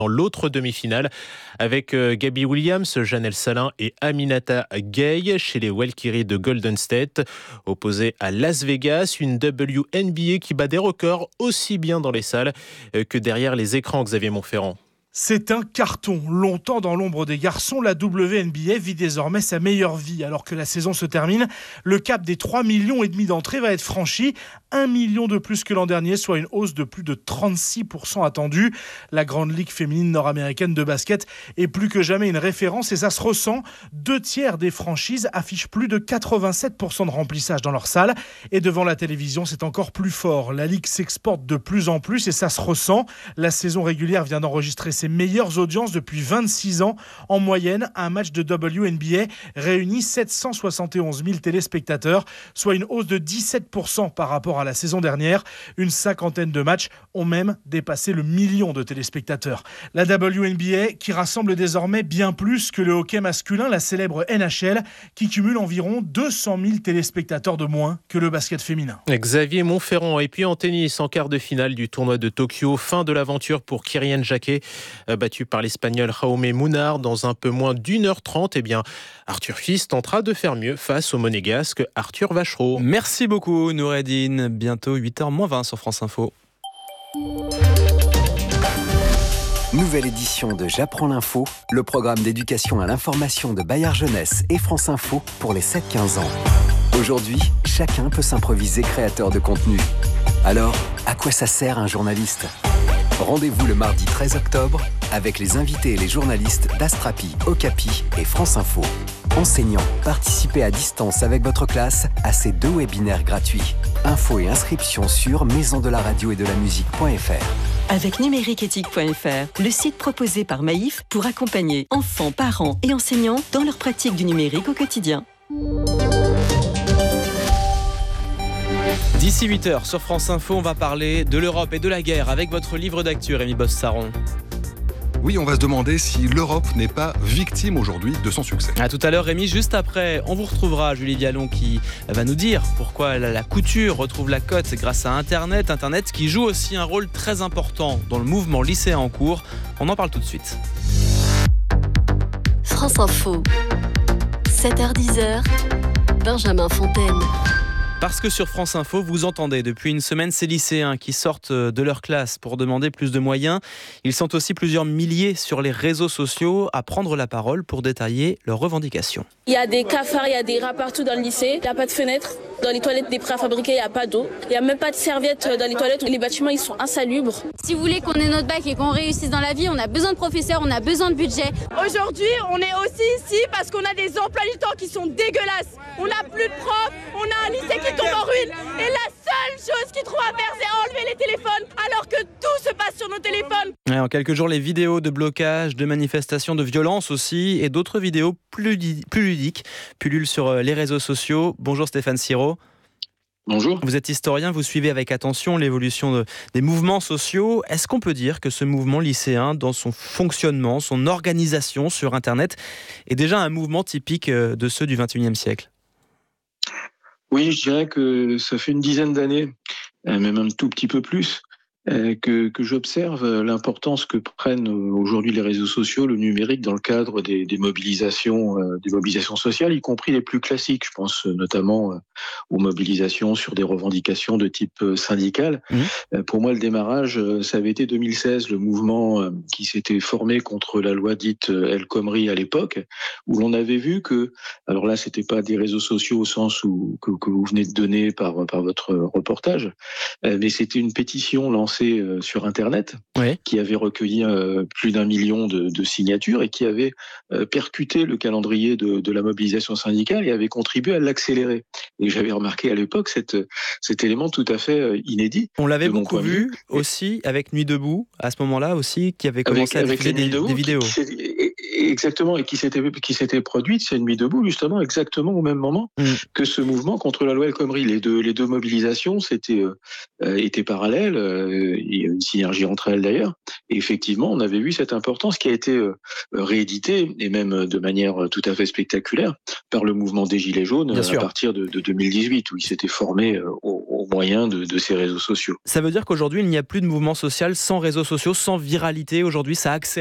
dans l'autre demi-finale avec Gabby Williams, Janelle Salin et Aminata Gay chez les Valkyries de Golden State. Opposée à Las Vegas, une WNBA qui bat des records aussi bien dans les salles que derrière les écrans, Xavier Montferrand. C'est un carton. Longtemps dans l'ombre des garçons, la WNBA vit désormais sa meilleure vie. Alors que la saison se termine, le cap des 3,5 millions d'entrées va être franchi. 1 million de plus que l'an dernier, soit une hausse de plus de 36% attendue. La grande ligue féminine nord-américaine de basket est plus que jamais une référence et ça se ressent. 2/3 des franchises affichent plus de 87% de remplissage dans leur salle. Et devant la télévision, c'est encore plus fort. La ligue s'exporte de plus en plus et ça se ressent. La saison régulière vient d'enregistrer ses meilleures audiences depuis 26 ans. En moyenne, un match de WNBA réunit 771 000 téléspectateurs, soit une hausse de 17% par rapport à la saison dernière. Une cinquantaine de matchs ont même dépassé le million de téléspectateurs. La WNBA qui rassemble désormais bien plus que le hockey masculin, la célèbre NHL, qui cumule environ 200 000 téléspectateurs de moins que le basket féminin. Xavier Montferrand. Et puis en tennis, en quart de finale du tournoi de Tokyo, fin de l'aventure pour Kyrian Jacquet, battu par l'Espagnol Jaume Munar dans un peu moins d'1h30. Eh bien, Arthur Fils tentera de faire mieux face au monégasque Arthur Vachereau. Merci beaucoup Noureddine. Bientôt 8h-20 sur France Info. Nouvelle édition de J'apprends l'info, le programme d'éducation à l'information de Bayard Jeunesse et France Info pour les 7-15 ans. Aujourd'hui, chacun peut s'improviser créateur de contenu. Alors, à quoi ça sert un journaliste ? Rendez-vous le mardi 13 octobre avec les invités et les journalistes d'Astrapi, Okapi et France Info. Enseignants, participez à distance avec votre classe à ces 2 webinaires gratuits. Infos et inscriptions sur maisondelaradio-et-de-la-musique.fr. Avec numériqueéthique.fr, le site proposé par Maïf pour accompagner enfants, parents et enseignants dans leur pratique du numérique au quotidien. D'ici 8h sur France Info, on va parler de l'Europe et de la guerre avec votre livre d'actu, Rémi Bosse-Saron. Oui, on va se demander si l'Europe n'est pas victime aujourd'hui de son succès. À tout à l'heure, Rémi. Juste après, on vous retrouvera Julie Vialon qui va nous dire pourquoi la couture retrouve la cote grâce à Internet. Internet qui joue aussi un rôle très important dans le mouvement lycéen en cours. On en parle tout de suite. France Info, 7h-10h, Benjamin Fontaine. Parce que sur France Info, vous entendez depuis une semaine ces lycéens qui sortent de leur classe pour demander plus de moyens. Ils sont aussi plusieurs milliers sur les réseaux sociaux à prendre la parole pour détailler leurs revendications. Il y a des cafards, il y a des rats partout dans le lycée. Il n'y a pas de fenêtres. Dans les toilettes des préfabriqués, il n'y a pas d'eau. Il n'y a même pas de serviettes dans les toilettes. Les bâtiments, ils sont insalubres. Si vous voulez qu'on ait notre bac et qu'on réussisse dans la vie, on a besoin de professeurs, on a besoin de budget. Aujourd'hui, on est aussi ici parce qu'on a des emplois du temps qui sont dégueulasses. On n'a plus de profs, on a un lycée qui tombe en ruine. Et la seule chose qu'ils trouvent à faire, c'est enlever les téléphones, alors que tout se passe sur nos téléphones. Et en quelques jours, les vidéos de blocage, de manifestations, de violence aussi, et d'autres vidéos plus ludiques pullulent sur les réseaux sociaux. Bonjour Stéphane Siro. Bonjour. Vous êtes historien, vous suivez avec attention l'évolution des mouvements sociaux. Est-ce qu'on peut dire que ce mouvement lycéen, dans son fonctionnement, son organisation sur Internet, est déjà un mouvement typique de ceux du XXIe siècle ? Oui, je dirais que ça fait une dizaine d'années, même un tout petit peu plus, que j'observe l'importance que prennent aujourd'hui les réseaux sociaux, le numérique dans le cadre des mobilisations sociales, y compris les plus classiques. Je pense notamment aux mobilisations sur des revendications de type syndical. Pour moi, le démarrage, ça avait été 2016, le mouvement qui s'était formé contre la loi dite El Khomri à l'époque, où l'on avait vu que, alors là, c'était pas des réseaux sociaux au sens que vous venez de donner par votre reportage, mais c'était une pétition lancée sur Internet, oui, qui avait recueilli plus d'1 million de signatures et qui avait percuté le calendrier de la mobilisation syndicale et avait contribué à l'accélérer. Et j'avais remarqué à l'époque cet élément tout à fait inédit. On l'avait beaucoup vu aussi avec Nuit debout, à ce moment-là aussi, qui avait commencé à diffuser des vidéos. Exactement, et qui s'était produite, c'est Nuit debout, justement, exactement au même moment que ce mouvement contre la loi El Khomri. Les deux mobilisations étaient parallèles, il y a une synergie entre elles d'ailleurs, et effectivement, on avait vu cette importance qui a été rééditée, et même de manière tout à fait spectaculaire, par le mouvement des Gilets jaunes à partir de 2018, où il s'était formé au moyen de ces réseaux sociaux. Ça veut dire qu'aujourd'hui, il n'y a plus de mouvement social sans réseaux sociaux, sans viralité. Aujourd'hui, ça accélère